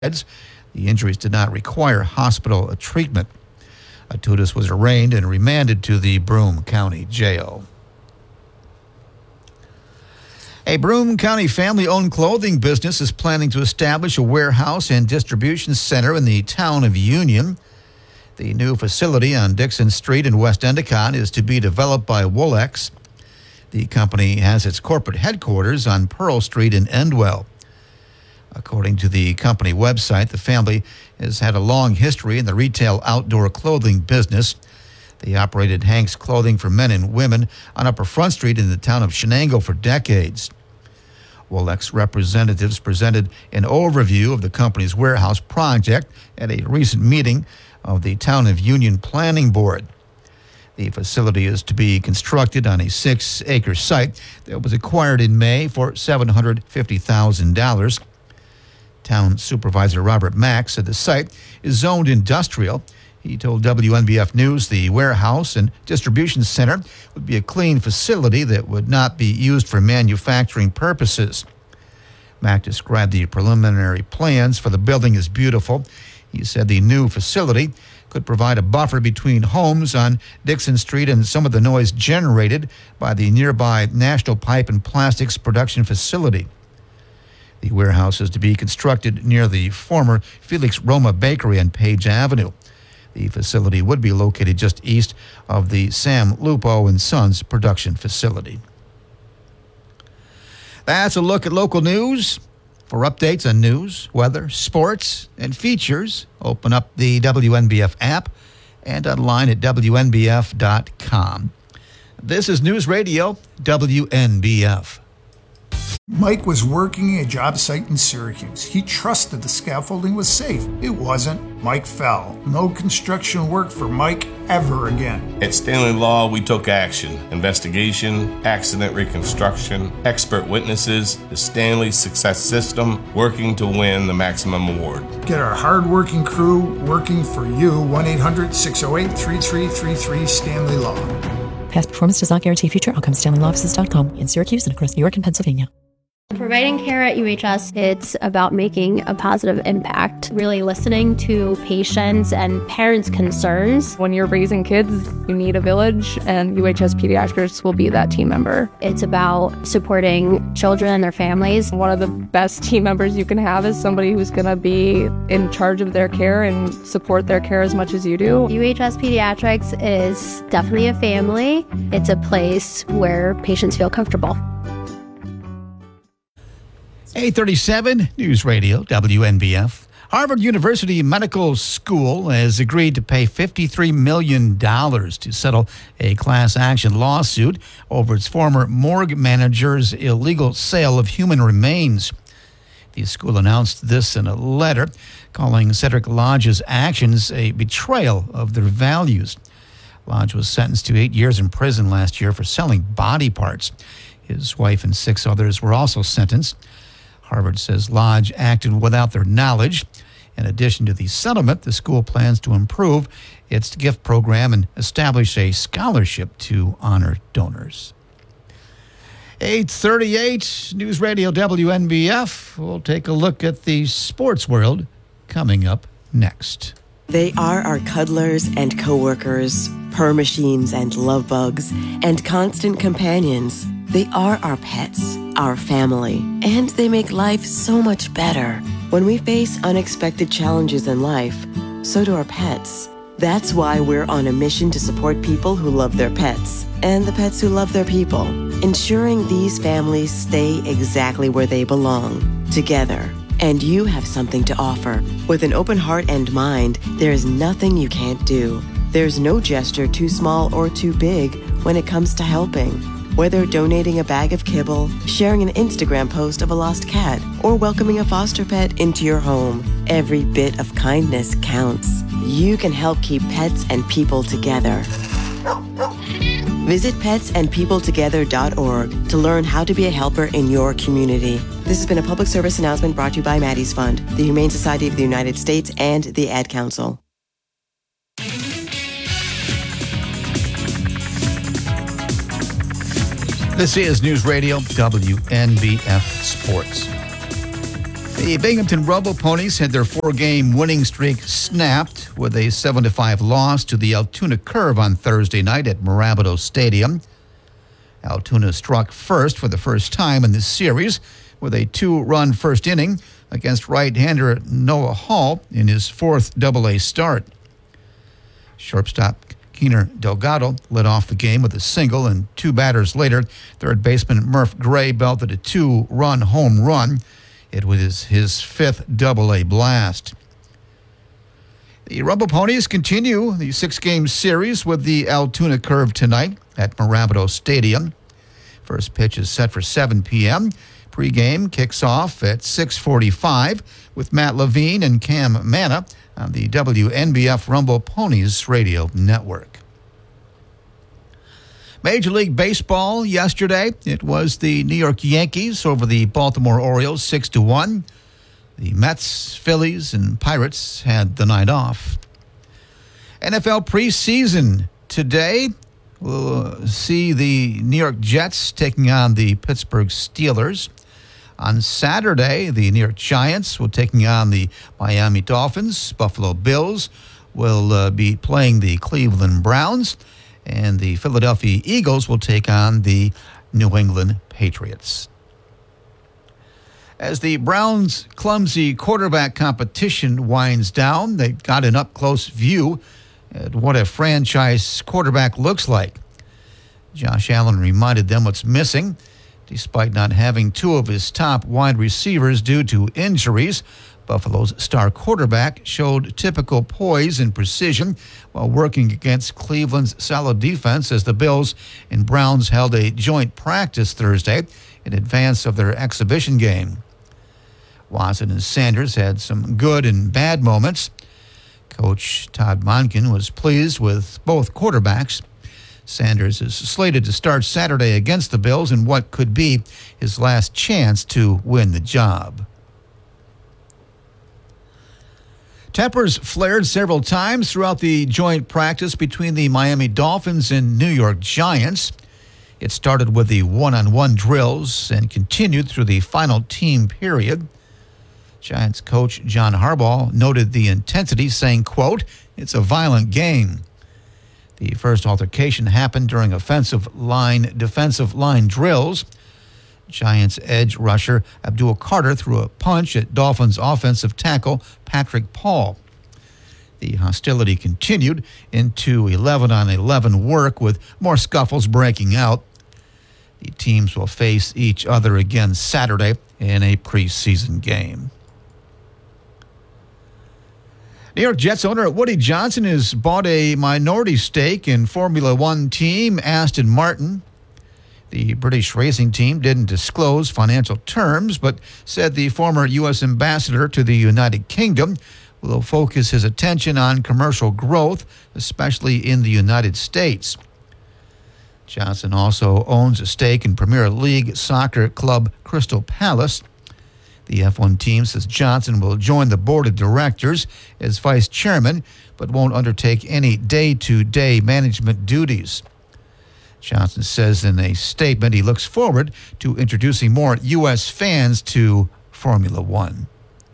The injuries did not require hospital treatment. Atutis was arraigned and remanded to the Broome County Jail. A Broome County family-owned clothing business is planning to establish a warehouse and distribution center in the town of Union. The new facility on Dixon Street in West Endicott is to be developed by Wolex. The company has its corporate headquarters on Pearl Street in Endwell. According to the company website, the family has had a long history in the retail outdoor clothing business. They operated Hank's Clothing for men and women on Upper Front Street in the town of Shenango for decades. Wolex representatives presented an overview of the company's warehouse project at a recent meeting of the Town of Union Planning Board. The facility is to be constructed on a 6-acre site that was acquired in May for $750,000. Town Supervisor Robert Mack said the site is zoned industrial. He told WNBF News the warehouse and distribution center would be a clean facility that would not be used for manufacturing purposes. Mack described the preliminary plans for the building as beautiful. He said the new facility could provide a buffer between homes on Dixon Street and some of the noise generated by the nearby National Pipe and Plastics production facility. The warehouse is to be constructed near the former Felix Roma Bakery on Page Avenue. The facility would be located just east of the Sam Lupo and Sons production facility. That's a look at local news. For updates on news, weather, sports, and features, open up the WNBF app and online at WNBF.com. This is News Radio WNBF. Mike was working a job site in Syracuse. He trusted the scaffolding was safe. It wasn't. Mike fell. No construction work for Mike ever again. At Stanley Law, we took action. Investigation, accident reconstruction, expert witnesses, the Stanley Success System, working to win the maximum award. Get our hard-working crew working for you. 1-800-608-3333 Stanley Law. Past performance does not guarantee future outcomes. StanleyLawoffices.com in Syracuse and across New York and Pennsylvania. Providing care at UHS, it's about making a positive impact, really listening to patients and parents' concerns. When you're raising kids, you need a village, and UHS Pediatrics will be that team member. It's about supporting children and their families. One of the best team members you can have is somebody who's going to be in charge of their care and support their care as much as you do. UHS Pediatrics is definitely a family. It's a place where patients feel comfortable. 837 News Radio WNBF. Harvard University Medical School has agreed to pay $53 million to settle a class action lawsuit over its former morgue manager's illegal sale of human remains. The school announced this in a letter, calling Cedric Lodge's actions a betrayal of their values. Lodge was sentenced to 8 years in prison last year for selling body parts. His wife and 6 others were also sentenced. Harvard says Lodge acted without their knowledge. In addition to the settlement, the school plans to improve its gift program and establish a scholarship to honor donors. 8:38 News Radio WNBF. We'll take a look at the sports world coming up next. They are our cuddlers and coworkers, purr machines and love bugs, and constant companions. They are our pets, our family, and they make life so much better. When we face unexpected challenges in life, so do our pets. That's why we're on a mission to support people who love their pets and the pets who love their people, ensuring these families stay exactly where they belong, together. And you have something to offer. With an open heart and mind, there is nothing you can't do. There's no gesture too small or too big when it comes to helping. Whether donating a bag of kibble, sharing an Instagram post of a lost cat, or welcoming a foster pet into your home, every bit of kindness counts. You can help keep pets and people together. Visit petsandpeopletogether.org to learn how to be a helper in your community. This has been a public service announcement brought to you by Maddie's Fund, the Humane Society of the United States, and the Ad Council. This is News Radio WNBF Sports. The Binghamton Rumble Ponies had their 4-game winning streak snapped with a 7-5 loss to the Altoona Curve on Thursday night at Mirabito Stadium. Altoona struck first for the first time in this series with a 2-run first inning against right-hander Noah Hall in his 4th AA start. Shortstop Keener Delgado led off the game with a single, and 2 batters later, third baseman Murph Gray belted a 2-run home run. It was his 5th AA blast. The Rumble Ponies continue the 6-game series with the Altoona Curve tonight at Mirabito Stadium. First pitch is set for 7 p.m. Pre-game kicks off at 6:45 with Matt Levine and Cam Manna on the WNBF Rumble Ponies radio network. Major League Baseball yesterday. It was the New York Yankees over the Baltimore Orioles 6-1. The Mets, Phillies, and Pirates had the night off. NFL preseason today. We'll see the New York Jets taking on the Pittsburgh Steelers. On Saturday, the New York Giants will taking on the Miami Dolphins. Buffalo Bills will be playing the Cleveland Browns. And the Philadelphia Eagles will take on the New England Patriots. As the Browns' clumsy quarterback competition winds down, they got an up-close view at what a franchise quarterback looks like. Josh Allen reminded them what's missing. Despite not having 2 of his top wide receivers due to injuries, Buffalo's star quarterback showed typical poise and precision while working against Cleveland's solid defense as the Bills and Browns held a joint practice Thursday in advance of their exhibition game. Watson and Sanders had some good and bad moments. Coach Todd Monken was pleased with both quarterbacks. Sanders is slated to start Saturday against the Bills in what could be his last chance to win the job. Tempers flared several times throughout the joint practice between the Miami Dolphins and New York Giants. It started with the one-on-one drills and continued through the final team period. Giants coach John Harbaugh noted the intensity, saying, quote, "It's a violent game." The first altercation happened during defensive line drills. Giants edge rusher Abdul Carter threw a punch at Dolphins offensive tackle Patrick Paul. The hostility continued into 11-on-11 work with more scuffles breaking out. The teams will face each other again Saturday in a preseason game. New York Jets owner Woody Johnson has bought a minority stake in Formula One team Aston Martin. The British racing team didn't disclose financial terms, but said the former U.S. ambassador to the United Kingdom will focus his attention on commercial growth, especially in the United States. Johnson also owns a stake in Premier League soccer club Crystal Palace. The F1 team says Johnson will join the board of directors as vice chairman, but won't undertake any day-to-day management duties. Johnson says in a statement he looks forward to introducing more U.S. fans to Formula One.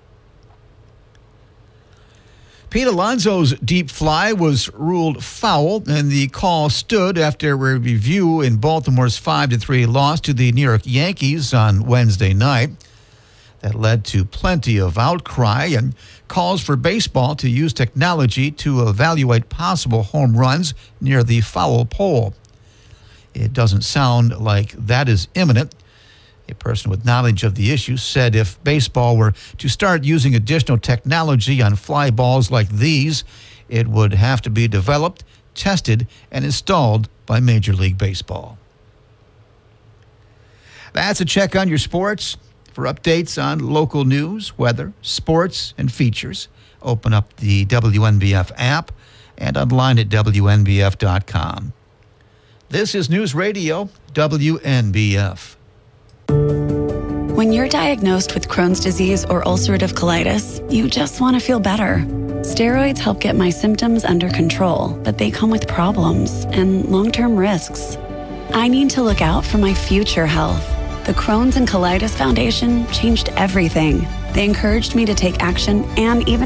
Pete Alonso's deep fly was ruled foul, and the call stood after a review in Baltimore's 5-3 loss to the New York Yankees on Wednesday night. That led to plenty of outcry and calls for baseball to use technology to evaluate possible home runs near the foul pole. It doesn't sound like that is imminent. A person with knowledge of the issue said if baseball were to start using additional technology on fly balls like these, it would have to be developed, tested, and installed by Major League Baseball. That's a check on your sports. For updates on local news, weather, sports, and features, open up the WNBF app and online at WNBF.com. This is News Radio WNBF. When you're diagnosed with Crohn's disease or ulcerative colitis, you just want to feel better. Steroids help get my symptoms under control, but they come with problems and long-term risks. I need to look out for my future health. The Crohn's and Colitis Foundation changed everything. They encouraged me to take action and even